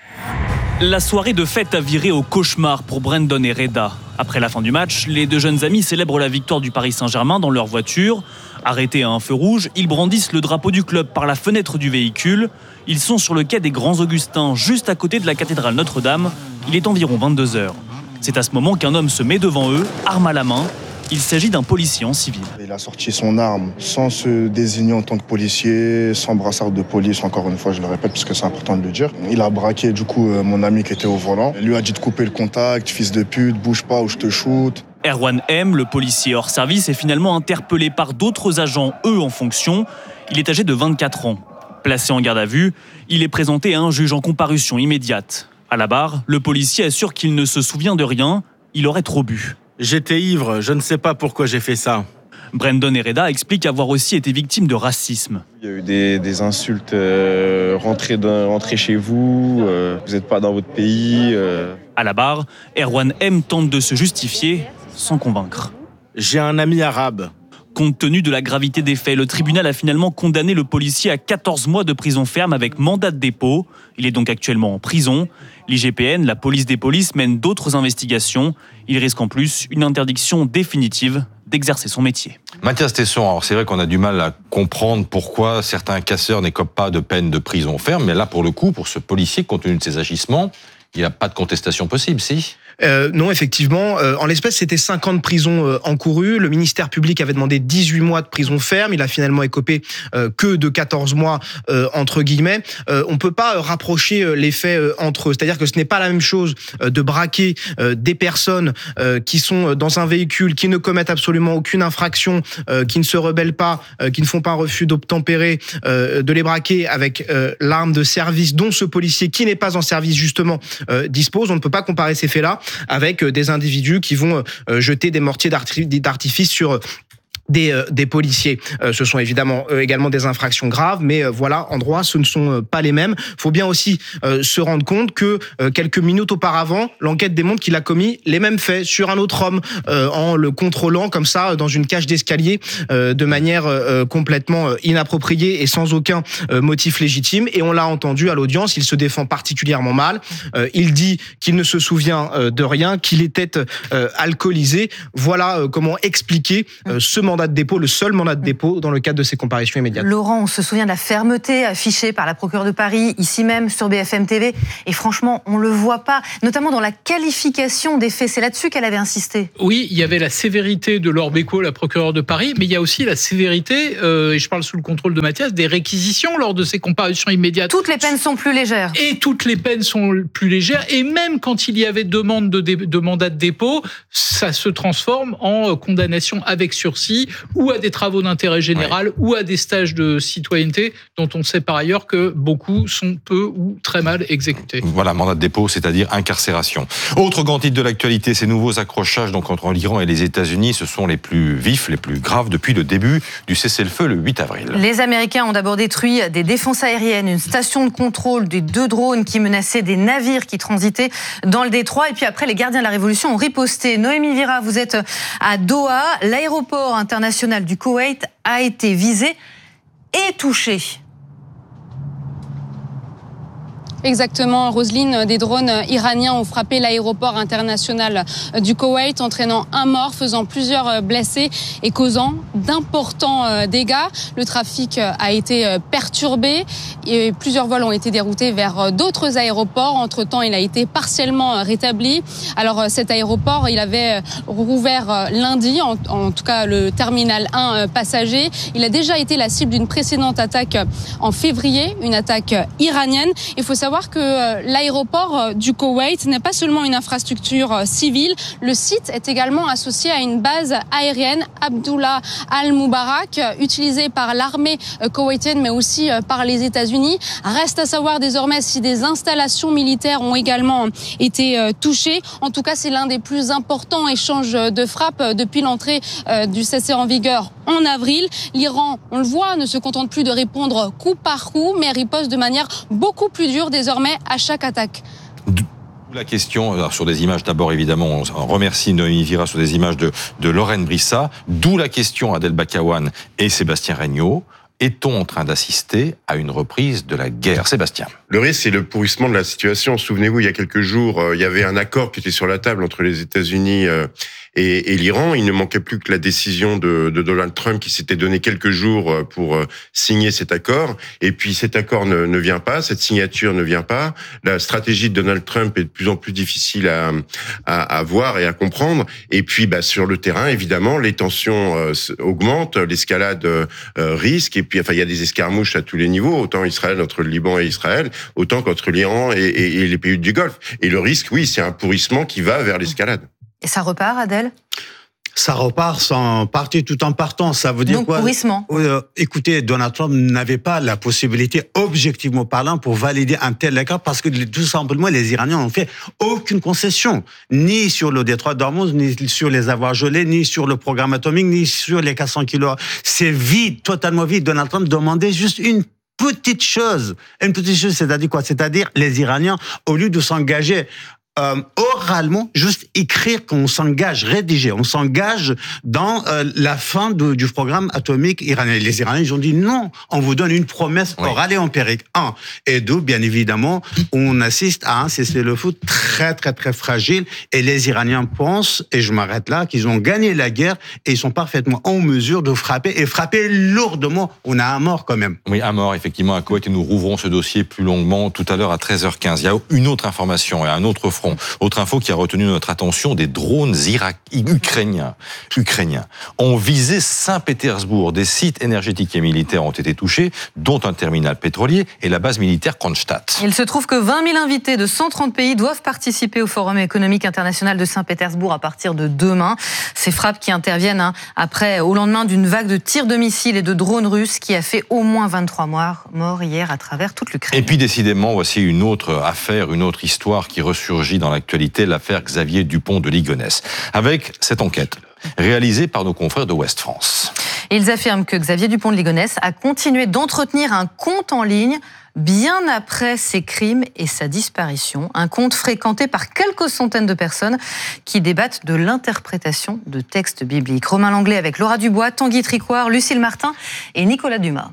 La soirée de fête a viré au cauchemar pour Brandon et Reda. Après la fin du match, les deux jeunes amis célèbrent la victoire du Paris Saint-Germain dans leur voiture. Arrêtés à un feu rouge, ils brandissent le drapeau du club par la fenêtre du véhicule. Ils sont sur le quai des Grands Augustins, juste à côté de la cathédrale Notre-Dame. Il est environ vingt-deux heures. C'est à ce moment qu'un homme se met devant eux, arme à la main. Il s'agit d'un policier en civil. Il a sorti son arme sans se désigner en tant que policier, sans brassard de police, encore une fois, je le répète, parce que c'est important de le dire. Il a braqué, du coup, mon ami qui était au volant. Il lui a dit de couper le contact, fils de pute, bouge pas ou je te shoot. Erwan M, le policier hors service, est finalement interpellé par d'autres agents, eux en fonction. Il est âgé de vingt-quatre ans. Placé en garde à vue, il est présenté à un juge en comparution immédiate. À la barre, le policier assure qu'il ne se souvient de rien, il aurait trop bu. J'étais ivre, je ne sais pas pourquoi j'ai fait ça. Brandon et Reda expliquent avoir aussi été victimes de racisme. Il y a eu des, des insultes, euh, rentrez, dans, rentrez chez vous, euh, vous n'êtes pas dans votre pays. Euh. À la barre, Erwan M tente de se justifier sans convaincre. J'ai un ami arabe. Compte tenu de la gravité des faits, le tribunal a finalement condamné le policier à quatorze mois de prison ferme avec mandat de dépôt. Il est donc actuellement en prison. L'I G P N, la police des polices, mène d'autres investigations. Il risque en plus une interdiction définitive d'exercer son métier. Mathias Tesson, alors c'est vrai qu'on a du mal à comprendre pourquoi certains casseurs n'écopent pas de peine de prison ferme, mais là pour le coup, pour ce policier, compte tenu de ses agissements, il n'y a pas de contestation possible, si ? Euh, non, effectivement. Euh, en l'espèce, c'était cinq ans de prison euh, encourues. Le ministère public avait demandé dix-huit mois de prison ferme. Il a finalement écopé euh, que de quatorze mois, euh, entre guillemets. Euh, on peut pas rapprocher euh, les faits euh, entre eux. C'est-à-dire que ce n'est pas la même chose euh, de braquer euh, des personnes euh, qui sont dans un véhicule, qui ne commettent absolument aucune infraction, euh, qui ne se rebellent pas, euh, qui ne font pas un refus d'obtempérer, euh, de les braquer avec euh, l'arme de service dont ce policier, qui n'est pas en service justement, euh, dispose. On ne peut pas comparer ces faits-là avec des individus qui vont jeter des mortiers d'artifice sur des, euh, des policiers. Euh, ce sont évidemment euh, également des infractions graves, mais euh, voilà, en droit, ce ne sont euh, pas les mêmes. Il faut bien aussi euh, se rendre compte que euh, quelques minutes auparavant, l'enquête démontre qu'il a commis les mêmes faits sur un autre homme, euh, en le contrôlant comme ça dans une cage d'escalier euh, de manière euh, complètement inappropriée et sans aucun euh, motif légitime. Et on l'a entendu à l'audience, il se défend particulièrement mal. Euh, il dit qu'il ne se souvient euh, de rien, qu'il était euh, alcoolisé. Voilà euh, comment expliquer euh, ce mandat de dépôt, le seul mandat de dépôt dans le cadre de ces comparutions immédiates. Laurent, on se souvient de la fermeté affichée par la procureure de Paris, ici même sur B F M T V, et franchement, on le voit pas, notamment dans la qualification des faits. C'est là-dessus qu'elle avait insisté. Oui, il y avait la sévérité de Laure Bécaud, la procureure de Paris, mais il y a aussi la sévérité, euh, et je parle sous le contrôle de Mathias, des réquisitions lors de ces comparutions immédiates. Toutes les peines sont plus légères. Et toutes les peines sont plus légères, et même quand il y avait demande de, dé- de mandat de dépôt, ça se transforme en condamnation avec sursis, ou à des travaux d'intérêt général, ouais. ou à des stages de citoyenneté, dont on sait par ailleurs que beaucoup sont peu ou très mal exécutés. Voilà, mandat de dépôt, c'est-à-dire incarcération. Autre grand titre de l'actualité, ces nouveaux accrochages donc entre l'Iran et les États-Unis, ce sont les plus vifs, les plus graves depuis le début du cessez-le-feu le huit avril. Les Américains ont d'abord détruit des défenses aériennes, une station de contrôle, des deux drones qui menaçaient des navires qui transitaient dans le détroit. Et puis après, les gardiens de la Révolution ont riposté. Noémie Vira, vous êtes à Doha. L'aéroport international du Koweït a été visé et touché. Exactement, Roselyne, des drones iraniens ont frappé l'aéroport international du Koweït, entraînant un mort, faisant plusieurs blessés et causant d'importants dégâts. Le trafic a été perturbé et plusieurs vols ont été déroutés vers d'autres aéroports. Entre-temps, il a été partiellement rétabli. Alors cet aéroport, il avait rouvert lundi, en, en tout cas le terminal un passager. Il a déjà été la cible d'une précédente attaque en février, une attaque iranienne. Il faut savoir savoir que l'aéroport du Koweït n'est pas seulement une infrastructure civile. Le site est également associé à une base aérienne, Abdullah al-Mubarak, utilisée par l'armée koweïtienne, mais aussi par les États-Unis. Reste à savoir désormais si des installations militaires ont également été touchées. En tout cas, c'est l'un des plus importants échanges de frappes depuis l'entrée du cessez en vigueur en avril. L'Iran, on le voit, ne se contente plus de répondre coup par coup, mais riposte de manière beaucoup plus dure désormais à chaque attaque. La question, alors sur des images d'abord évidemment, on remercie Noémie Vira sur des images de, de Lorraine Brissa, d'où la question Adel Bakawan et Sébastien Regnault. Est-on en train d'assister à une reprise de la guerre? Sébastien. Le risque, c'est le pourrissement de la situation. Souvenez-vous, il y a quelques jours, euh, il y avait un accord qui était sur la table entre les États-Unis euh, et, et l'Iran. Il ne manquait plus que la décision de, de Donald Trump qui s'était donné quelques jours pour euh, signer cet accord. Et puis cet accord ne, ne vient pas, cette signature ne vient pas. La stratégie de Donald Trump est de plus en plus difficile à, à, à voir et à comprendre. Et puis bah, sur le terrain, évidemment, les tensions euh, augmentent, l'escalade euh, risque. Et puis, enfin, il y a des escarmouches à tous les niveaux, autant Israël entre le Liban et Israël, autant qu'entre l'Iran et, et, et les pays du Golfe. Et le risque, oui, c'est un pourrissement qui va vers l'escalade. Et ça repart, Adèle ? Ça repart sans partir tout en partant. Ça veut dire Donc, quoi ? pourrissement. Euh, écoutez, Donald Trump n'avait pas la possibilité, objectivement parlant, pour valider un tel accord parce que tout simplement, les Iraniens n'ont fait aucune concession, ni sur le détroit d'Ormuz, ni sur les avoirs gelés, ni sur le programme atomique, ni sur les quatre cents kilos. C'est vide, totalement vide. Donald Trump demandait juste une petite chose. Une petite chose, c'est-à-dire quoi ? C'est-à-dire les Iraniens, au lieu de s'engager Euh, oralement, juste écrire qu'on s'engage, rédiger, on s'engage dans euh, la fin de, du programme atomique iranien. Les Iraniens, ils ont dit non, on vous donne une promesse oui. orale et empirique. Un. Et deux, bien évidemment, on assiste à un cessez-le-feu très, très, très fragile. Et les Iraniens pensent, et je m'arrête là, qu'ils ont gagné la guerre et ils sont parfaitement en mesure de frapper et frapper lourdement. On a un mort quand même. Oui, un mort, effectivement, à Koweït, et nous rouvrons ce dossier plus longuement tout à l'heure à treize heures quinze. Il y a une autre information et un autre front. Autre info qui a retenu notre attention, des drones Irak... ukrainiens, ukrainiens ont visé Saint-Pétersbourg. Des sites énergétiques et militaires ont été touchés, dont un terminal pétrolier et la base militaire Kronstadt. Il se trouve que vingt mille invités de cent trente pays doivent participer au Forum économique international de Saint-Pétersbourg à partir de demain. Ces frappes qui interviennent hein, après, au lendemain d'une vague de tirs de missiles et de drones russes qui a fait au moins vingt-trois morts hier à travers toute l'Ukraine. Et puis décidément, voici une autre affaire, une autre histoire qui ressurgit dans l'actualité, l'affaire Xavier Dupont de Ligonnès. Avec cette enquête, réalisé par nos confrères de Ouest France. Ils affirment que Xavier Dupont de Ligonnès a continué d'entretenir un compte en ligne bien après ses crimes et sa disparition. Un compte fréquenté par quelques centaines de personnes qui débattent de l'interprétation de textes bibliques. Romain Langlais avec Laura Dubois, Tanguy Tricoire, Lucille Martin et Nicolas Dumas.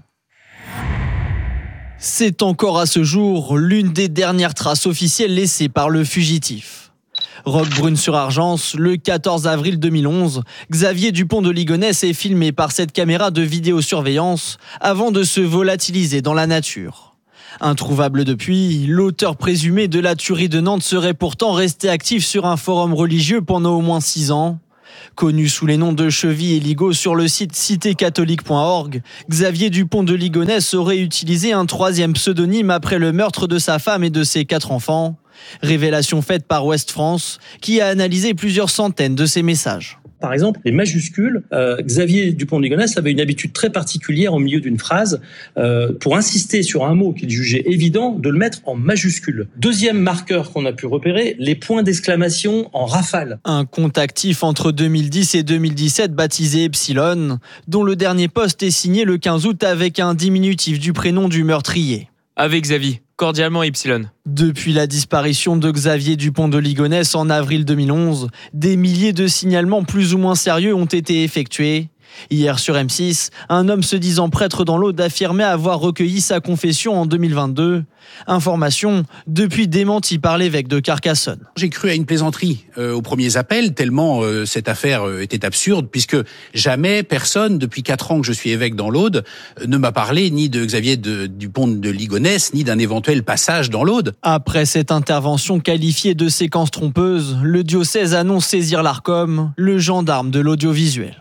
C'est encore à ce jour l'une des dernières traces officielles laissées par le fugitif. Roquebrune-sur-Argence, le quatorze avril deux mille onze, Xavier Dupont de Ligonnès est filmé par cette caméra de vidéosurveillance avant de se volatiliser dans la nature. Introuvable depuis, l'auteur présumé de la tuerie de Nantes serait pourtant resté actif sur un forum religieux pendant au moins six ans. Connu sous les noms de Cheville et Ligo sur le site cité catholique point org, Xavier Dupont de Ligonnès aurait utilisé un troisième pseudonyme après le meurtre de sa femme et de ses quatre enfants. Révélation faite par Ouest France, qui a analysé plusieurs centaines de ces messages. Par exemple, les majuscules, euh, Xavier Dupont de Ligonnès avait une habitude très particulière au milieu d'une phrase, euh, pour insister sur un mot qu'il jugeait évident, de le mettre en majuscule. Deuxième marqueur qu'on a pu repérer, les points d'exclamation en rafale. Un compte actif entre deux mille dix et deux mille dix-sept baptisé Epsilon, dont le dernier post est signé le quinze août avec un diminutif du prénom du meurtrier. Avec Xavier. Cordialement Epsilon. Depuis la disparition de Xavier Dupont de Ligonnès en avril deux mille onze, des milliers de signalements plus ou moins sérieux ont été effectués. Hier sur M six, un homme se disant prêtre dans l'Aude affirmait avoir recueilli sa confession en deux mille vingt-deux. Information depuis démentie par l'évêque de Carcassonne. J'ai cru à une plaisanterie euh, aux premiers appels, tellement euh, cette affaire euh, était absurde, puisque jamais personne, depuis quatre ans que je suis évêque dans l'Aude, euh, ne m'a parlé ni de Xavier de, Dupont de Ligonnès, ni d'un éventuel passage dans l'Aude. Après cette intervention qualifiée de séquence trompeuse, le diocèse annonce saisir l'Arcom, le gendarme de l'audiovisuel.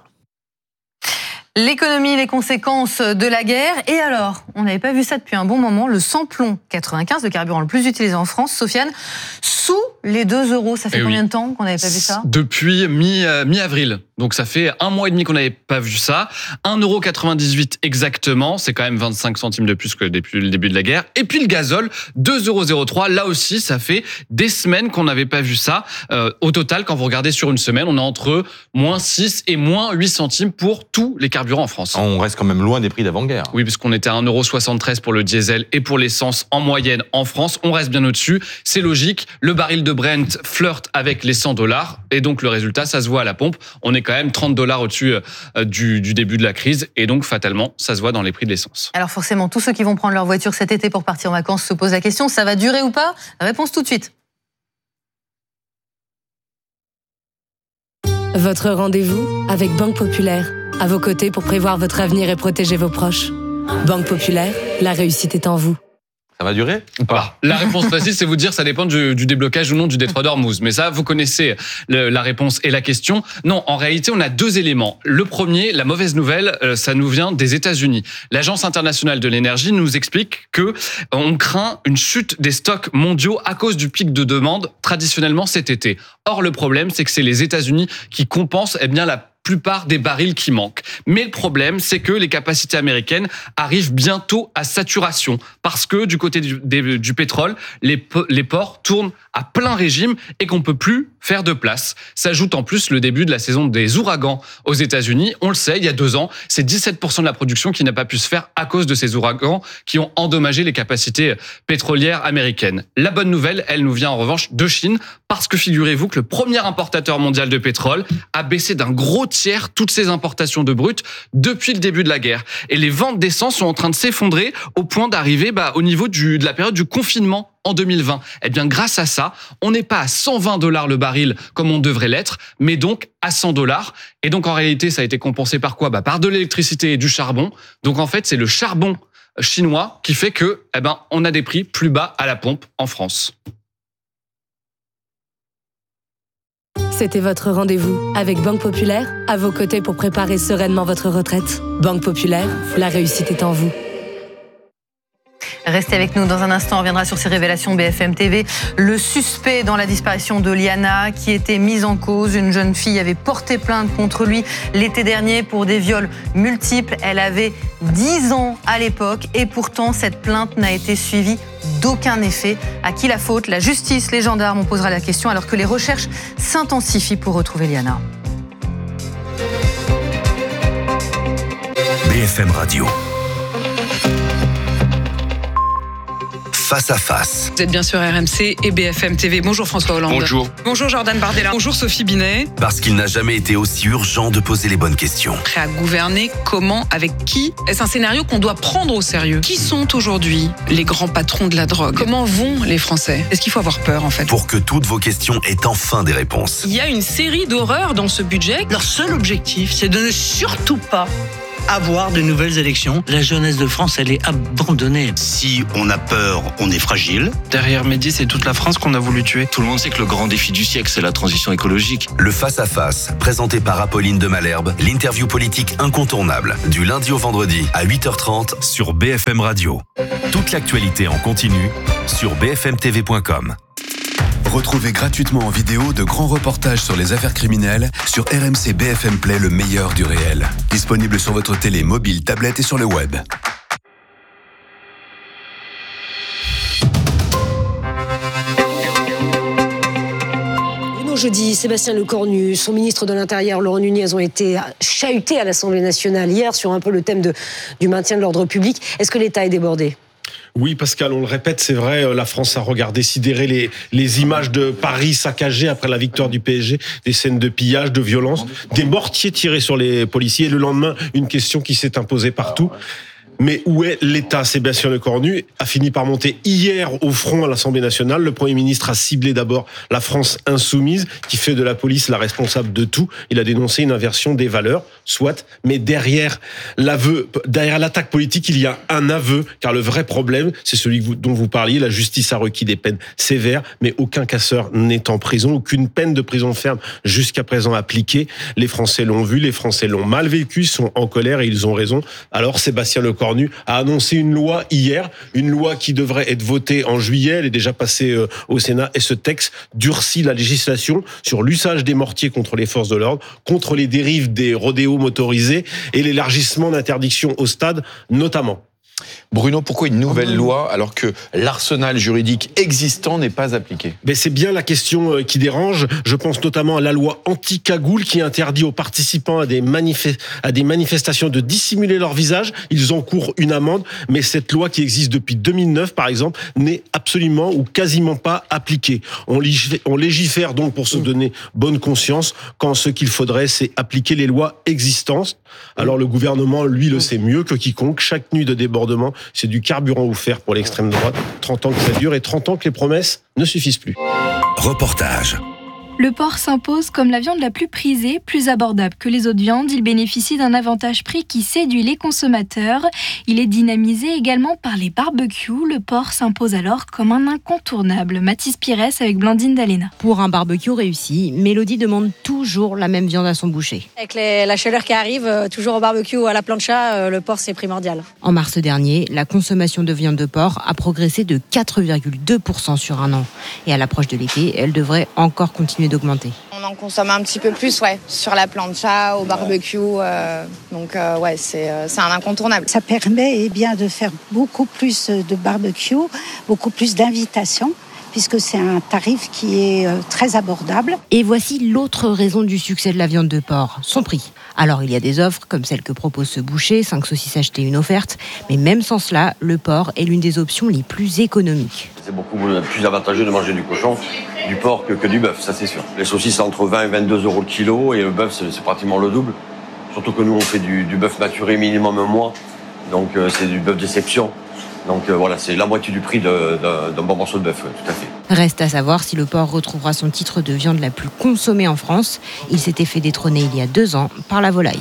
L'économie, les conséquences de la guerre. Et alors, on n'avait pas vu ça depuis un bon moment, le sans-plomb quatre-vingt-quinze, le carburant le plus utilisé en France, Sofiane, sous les deux euros. Ça fait Et combien oui. de temps qu'on n'avait pas vu ça ? Depuis mi, euh, mi-avril. Donc ça fait un mois et demi qu'on n'avait pas vu ça. un euro quatre-vingt-dix-huit exactement. C'est quand même vingt-cinq centimes de plus que depuis le début de la guerre. Et puis le gazole, deux euros zéro trois. Là aussi, ça fait des semaines qu'on n'avait pas vu ça. Euh, au total, quand vous regardez sur une semaine, on est entre moins six et moins huit centimes pour tous les carburants en France. On reste quand même loin des prix d'avant-guerre. Oui, parce qu'on était à un euro soixante-treize pour le diesel et pour l'essence en moyenne en France. On reste bien au-dessus. C'est logique. Le baril de Brent flirte avec les cent dollars. Et donc, le résultat, ça se voit à la pompe. On est quand même trente dollars au-dessus du, du début de la crise. Et donc, fatalement, ça se voit dans les prix de l'essence. Alors forcément, tous ceux qui vont prendre leur voiture cet été pour partir en vacances se posent la question, ça va durer ou pas ? Réponse tout de suite. Votre rendez-vous avec Banque Populaire. À vos côtés pour prévoir votre avenir et protéger vos proches. Banque Populaire, la réussite est en vous. Ça va durer ou pas ? La réponse facile, c'est vous dire ça dépend du, du déblocage ou non du détroit d'Ormuz. Mais ça, vous connaissez le, la réponse et la question. Non, en réalité, on a deux éléments. Le premier, la mauvaise nouvelle, euh, ça nous vient des États-Unis. L'Agence internationale de l'énergie nous explique que euh, on craint une chute des stocks mondiaux à cause du pic de demande traditionnellement cet été. Or, le problème, c'est que c'est les États-Unis qui compensent eh bien la plupart des barils qui manquent. Mais le problème, c'est que les capacités américaines arrivent bientôt à saturation parce que du côté du, des, du pétrole, les, les ports tournent à plein régime et qu'on peut plus faire de place. S'ajoute en plus le début de la saison des ouragans aux États-Unis. On le sait, il y a deux ans, c'est dix-sept pour cent de la production qui n'a pas pu se faire à cause de ces ouragans qui ont endommagé les capacités pétrolières américaines. La bonne nouvelle, elle nous vient en revanche de Chine parce que figurez-vous que le premier importateur mondial de pétrole a baissé d'un gros tiers toutes ses importations de brut depuis le début de la guerre. Et les ventes d'essence sont en train de s'effondrer au point d'arriver bah, au niveau du, de la période du confinement en deux mille vingt. Eh bien, grâce à ça, on n'est pas à cent vingt dollars le baril comme on devrait l'être, mais donc à cent dollars. Et donc, en réalité, ça a été compensé par quoi ? Bah, par de l'électricité et du charbon. Donc, en fait, c'est le charbon chinois qui fait que, eh ben, on a des prix plus bas à la pompe en France. C'était votre rendez-vous avec Banque Populaire, à vos côtés pour préparer sereinement votre retraite. Banque Populaire, la réussite est en vous. Restez avec nous dans un instant, on reviendra sur ces révélations B F M T V. Le suspect dans la disparition de Liana, qui était mise en cause. Une jeune fille avait porté plainte contre lui l'été dernier pour des viols multiples. Elle avait dix ans à l'époque et pourtant cette plainte n'a été suivie d'aucun effet. À qui la faute ? La justice, les gendarmes, on posera la question alors que les recherches s'intensifient pour retrouver Liana. F M Radio. Face à face. Vous êtes bien sur R M C et B F M T V. Bonjour François Hollande. Bonjour. Bonjour Jordan Bardella. Bonjour Sophie Binet. Parce qu'il n'a jamais été aussi urgent de poser les bonnes questions. Prêt à gouverner, comment, avec qui? Est-ce un scénario qu'on doit prendre au sérieux? Qui sont aujourd'hui les grands patrons de la drogue? Comment vont les Français? Est-ce qu'il faut avoir peur en fait? Pour que toutes vos questions aient enfin des réponses. Il y a une série d'horreurs dans ce budget. Leur seul objectif, c'est de ne surtout pas avoir de nouvelles élections. La jeunesse de France, elle est abandonnée. Si on a peur, on est fragile. Derrière Mehdi, c'est toute la France qu'on a voulu tuer. Tout le monde sait que le grand défi du siècle, c'est la transition écologique. Le face-à-face, présenté par Apolline de Malherbe, l'interview politique incontournable, du lundi au vendredi à huit heures trente sur B F M Radio. Toute l'actualité en continu sur b f m t v point com. Retrouvez gratuitement en vidéo de grands reportages sur les affaires criminelles sur R M C B F M Play, le meilleur du réel. Disponible sur votre télé, mobile, tablette et sur le web. Jeudi, Sébastien Lecornu, son ministre de l'Intérieur, Laurent Nunez, ont été chahutés à l'Assemblée nationale hier sur un peu le thème de, du maintien de l'ordre public. Est-ce que l'État est débordé ? Oui, Pascal, on le répète, c'est vrai, la France a regardé sidérer les, les images de Paris saccagées après la victoire du P S G, des scènes de pillage, de violence, des mortiers tirés sur les policiers. Et le lendemain, une question qui s'est imposée partout. Mais où est l'État? Sébastien Lecornu a fini par monter hier au front à l'Assemblée nationale. Le Premier ministre a ciblé d'abord la France insoumise, qui fait de la police la responsable de tout. Il a dénoncé une inversion des valeurs, soit. Mais derrière l'aveu, derrière l'attaque politique, il y a un aveu, car le vrai problème, c'est celui dont vous parliez. La justice a requis des peines sévères, mais aucun casseur n'est en prison, aucune peine de prison ferme jusqu'à présent appliquée. Les Français l'ont vu, les Français l'ont mal vécu, ils sont en colère et ils ont raison. Alors Sébastien Lecornu a annoncé une loi hier, une loi qui devrait être votée en juillet, elle est déjà passée au Sénat, et ce texte durcit la législation sur l'usage des mortiers contre les forces de l'ordre, contre les dérives des rodéos motorisés et l'élargissement d'interdictions au stade notamment. Bruno, pourquoi une nouvelle loi alors que l'arsenal juridique existant n'est pas appliqué? Mais c'est bien la question qui dérange. Je pense notamment à la loi anti-cagoule qui interdit aux participants à des, manif- à des manifestations de dissimuler leur visage. Ils encourent une amende, mais cette loi qui existe depuis deux mille neuf, par exemple, n'est absolument ou quasiment pas appliquée. On, lég- on légifère donc pour se donner bonne conscience quand ce qu'il faudrait, c'est appliquer les lois existantes. Alors le gouvernement, lui, le sait mieux que quiconque. Chaque nuit de débordement, c'est du carburant offert pour l'extrême droite. trente ans que ça dure et trente ans que les promesses ne suffisent plus. Reportage. Le porc s'impose comme la viande la plus prisée, plus abordable que les autres viandes. Il bénéficie d'un avantage prix qui séduit les consommateurs. Il est dynamisé également par les barbecues. Le porc s'impose alors comme un incontournable. Mathis Pires avec Blandine Dalena. Pour un barbecue réussi, Mélodie demande toujours la même viande à son boucher. Avec les, la chaleur qui arrive, euh, toujours au barbecue ou à la plancha, euh, le porc c'est primordial. En mars dernier, la consommation de viande de porc a progressé de quatre virgule deux pour cent sur un an. Et à l'approche de l'été, elle devrait encore continuer d'augmenter. On en consomme un petit peu plus, ouais, sur la plancha, au barbecue. Euh, donc, euh, ouais, c'est, euh, c'est un incontournable. Ça permet eh bien, de faire beaucoup plus de barbecue, beaucoup plus d'invitations, puisque c'est un tarif qui est euh, très abordable. Et voici l'autre raison du succès de la viande de porc, son prix. Alors, il y a des offres comme celle que propose ce boucher, cinq saucisses achetées, une offerte. Mais même sans cela, le porc est l'une des options les plus économiques. C'est beaucoup plus avantageux de manger du cochon, du porc que, que du bœuf, ça c'est sûr. Les saucisses, c'est entre vingt et vingt-deux euros le kilo, et le bœuf, c'est, c'est pratiquement le double. Surtout que nous, on fait du, du bœuf maturé minimum un mois, donc euh, c'est du bœuf d'exception. Donc euh, voilà, c'est la moitié du prix de, de, d'un bon morceau de bœuf, tout à fait. Reste à savoir si le porc retrouvera son titre de viande la plus consommée en France. Il s'était fait détrôner il y a deux ans par la volaille.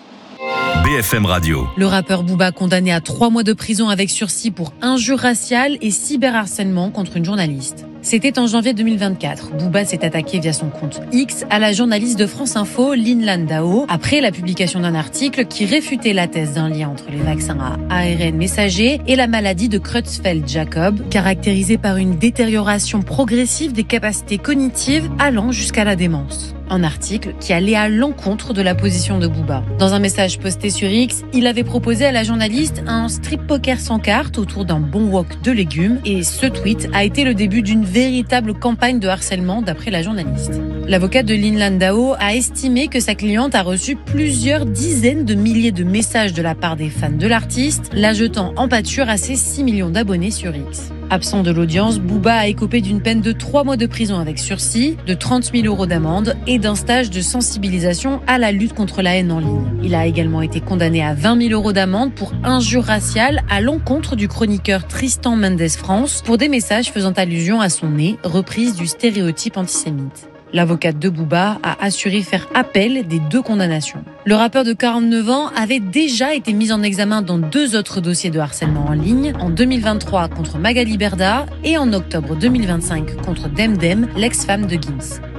B F M Radio. Le rappeur Booba condamné à trois mois de prison avec sursis pour injure raciale et cyberharcèlement contre une journaliste. C'était en janvier deux mille vingt-quatre. Booba s'est attaqué via son compte X à la journaliste de France Info, Lynn Landau, après la publication d'un article qui réfutait la thèse d'un lien entre les vaccins à A R N messager et la maladie de Creutzfeldt-Jakob, caractérisée par une détérioration progressive des capacités cognitives allant jusqu'à la démence. Un article qui allait à l'encontre de la position de Booba. Dans un message posté sur X, il avait proposé à la journaliste un strip poker sans cartes autour d'un bon wok de légumes et ce tweet a été le début d'une véritable campagne de harcèlement d'après la journaliste. L'avocate de Lynn Landau a estimé que sa cliente a reçu plusieurs dizaines de milliers de messages de la part des fans de l'artiste, la jetant en pâture à ses six millions d'abonnés sur X. Absent de l'audience, Booba a écopé d'une peine de trois mois de prison avec sursis, de trente mille euros d'amende et d'un stage de sensibilisation à la lutte contre la haine en ligne. Il a également été condamné à vingt mille euros d'amende pour injure raciale à l'encontre du chroniqueur Tristan Mendes France pour des messages faisant allusion à son nez, reprise du stéréotype antisémite. L'avocate de Booba a assuré faire appel des deux condamnations. Le rappeur de quarante-neuf ans avait déjà été mis en examen dans deux autres dossiers de harcèlement en ligne, en deux mille vingt-trois contre Magali Berda et en octobre deux mille vingt-cinq contre Demdem, l'ex-femme de Gims.